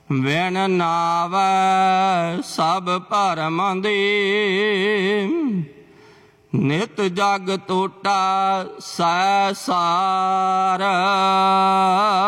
ਵਿਣ ਨਾਵੈ ਸਭ ਭਰਮਾਂ ਦੀ। ਨਿਤ ਜਗ ਟੋਟਾ ਸੈ ਸਾਰ।